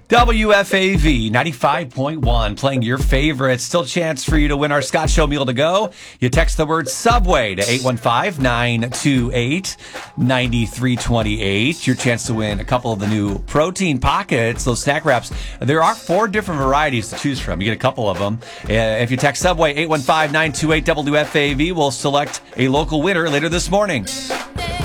WFAV 95.1, playing your favorites. Still a chance for you to win our Scott Show meal to go. You text the word Subway to 815-928-9328. Your chance to win a couple of the new protein pockets, those snack wraps. There are 4 different varieties to choose from. You get a couple of them. If you text Subway 815-928-WFAV, we'll select a local winner later this morning.